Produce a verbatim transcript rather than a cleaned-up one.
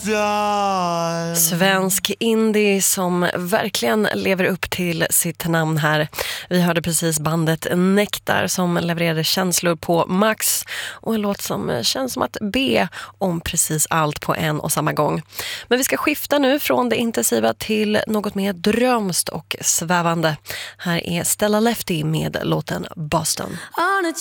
Svensk indie som verkligen lever upp till sitt namn här. Vi hörde precis bandet Nektar som levererade känslor på max och en låt som känns som att be om precis allt på en och samma gång. Men vi ska skifta nu från det intensiva till något mer drömst och svävande. Här är Stella Lefty med låten Boston.